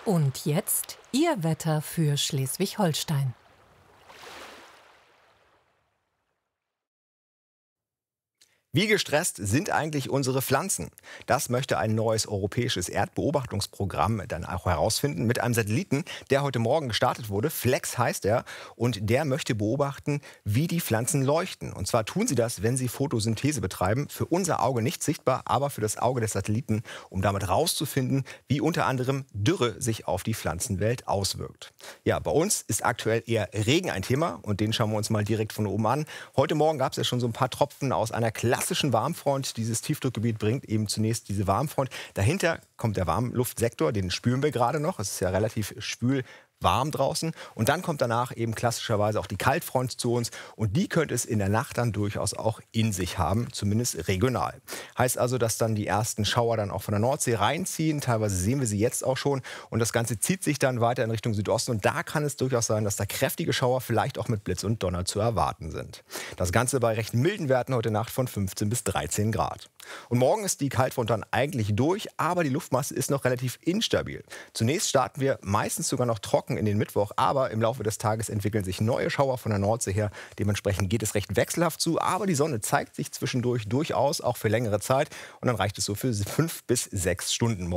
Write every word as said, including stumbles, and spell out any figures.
Und jetzt Ihr Wetter für Schleswig-Holstein. Wie gestresst sind eigentlich unsere Pflanzen? Das möchte ein neues europäisches Erdbeobachtungsprogramm dann auch herausfinden mit einem Satelliten, der heute Morgen gestartet wurde. Flex heißt er. Und der möchte beobachten, wie die Pflanzen leuchten. Und zwar tun sie das, wenn sie Photosynthese betreiben. Für unser Auge nicht sichtbar, aber für das Auge des Satelliten, um damit herauszufinden, wie unter anderem Dürre sich auf die Pflanzenwelt auswirkt. Ja, bei uns ist aktuell eher Regen ein Thema und den schauen wir uns mal direkt von oben an. Heute Morgen gab es ja schon so ein paar Tropfen aus einer klassischen Warmfront. Dieses Tiefdruckgebiet bringt eben zunächst diese Warmfront. Dahinter kommt der Warmluftsektor, den spüren wir gerade noch. Es ist ja relativ schwül warm draußen. Und dann kommt danach eben klassischerweise auch die Kaltfront zu uns. Und die könnte es in der Nacht dann durchaus auch in sich haben, zumindest regional. Heißt also, dass dann die ersten Schauer dann auch von der Nordsee reinziehen. Teilweise sehen wir sie jetzt auch schon. Und das Ganze zieht sich dann weiter in Richtung Südosten. Und da kann es durchaus sein, dass da kräftige Schauer vielleicht auch mit Blitz und Donner zu erwarten sind. Das Ganze bei recht milden Werten heute Nacht von fünfzehn bis dreizehn Grad. Und morgen ist die Kaltfront dann eigentlich durch, aber die Luftmasse ist noch relativ instabil. Zunächst starten wir meistens sogar noch trocken in den Mittwoch, aber im Laufe des Tages entwickeln sich neue Schauer von der Nordsee her. Dementsprechend geht es recht wechselhaft zu, aber die Sonne zeigt sich zwischendurch durchaus auch für längere Zeit und dann reicht es so für fünf bis sechs Stunden morgen.